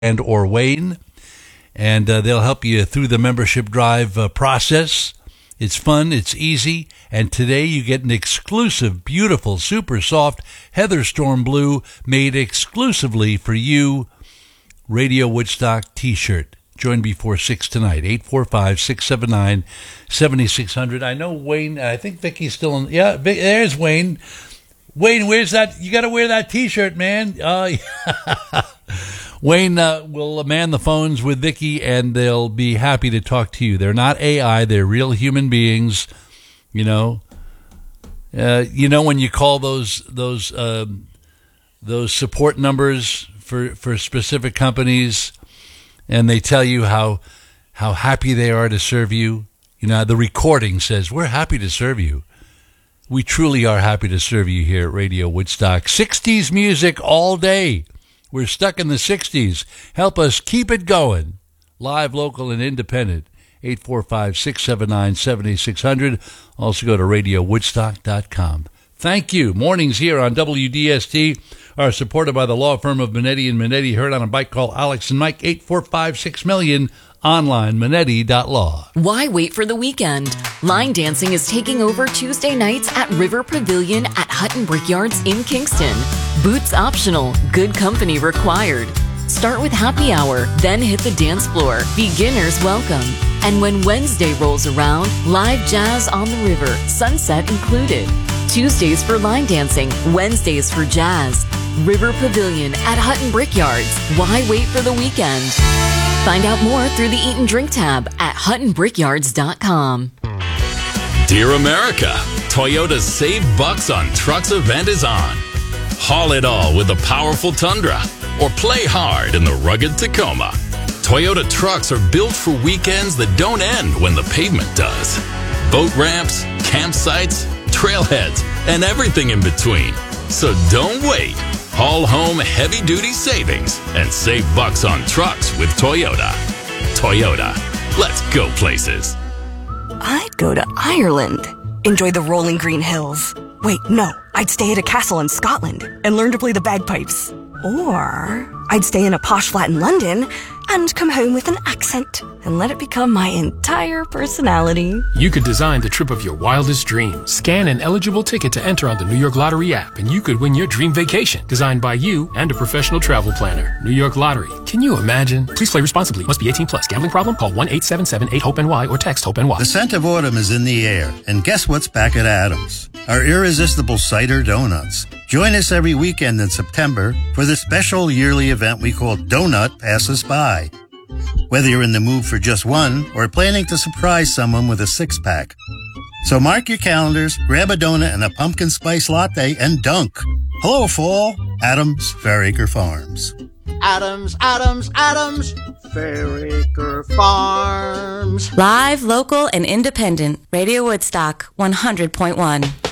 and or Wayne, and they'll help you through the membership drive process. It's fun, it's easy, and today you get an exclusive, beautiful, super soft Heather Storm Blue made exclusively for you Radio Woodstock t-shirt. Join before 6 tonight, 845-679-7600. I know Wayne, I think Vicky's still in. Yeah, there's Wayne. Wayne, where's that? You got to wear that t-shirt, man. Wayne will man the phones with Vicky, and they'll be happy to talk to you. They're not AI; they're real human beings. You know, when you call those support numbers for specific companies, and they tell you how happy they are to serve you. You know, the recording says, "We're happy to serve you." We truly are happy to serve you here at Radio Woodstock. 60s music all day. We're stuck in the 60s. Help us keep it going. Live, local, and independent. 845-679-7600. Also go to radiowoodstock.com. Thank you. Mornings here on WDST are supported by the law firm of Minetti and Minetti. Heard on a bike, call Alex and Mike, 845-6000000. Online, Minetti.law. Why wait for the weekend? Line dancing is taking over Tuesday nights at River Pavilion at Hutton Brickyards in Kingston. Boots optional, good company required. Start with happy hour, then hit the dance floor. Beginners welcome. And when Wednesday rolls around, live jazz on the river, sunset included. Tuesdays for line dancing, Wednesdays for jazz. River Pavilion at Hutton Brickyards. Why wait for the weekend? Find out more through the Eat and Drink tab at HuttonBrickyards.com. Dear America, Toyota's Save Bucks on Trucks event is on. Haul it all with the powerful Tundra, or play hard in the rugged Tacoma. Toyota trucks are built for weekends that don't end when the pavement does. Boat ramps, campsites, trailheads, and everything in between. So don't wait. Haul home heavy-duty savings and save bucks on trucks with Toyota. Toyota, let's go places. I'd go to Ireland. Enjoy the rolling green hills. Wait, no. I'd stay at a castle in Scotland and learn to play the bagpipes. Or I'd stay in a posh flat in London and come home with an accent and let it become my entire personality. You could design the trip of your wildest dreams. Scan an eligible ticket to enter on the New York Lottery app, and you could win your dream vacation, designed by you and a professional travel planner. New York Lottery. Can you imagine? Please play responsibly. Must be 18 plus. Gambling problem? Call 1-877-8-HOPE-NY or text HOPE-NY. The scent of autumn is in the air, and guess what's back at Adams? Our irresistible cider donuts. Join us every weekend in September for the special yearly event we call Donut Pass Us By. Whether you're in the mood for just one or planning to surprise someone with a six-pack. So mark your calendars, grab a donut and a pumpkin spice latte, and dunk. Hello, fall. Adams Fairacre Farms. Adams, Fairacre Farms. Live, local, and independent. Radio Woodstock 100.1.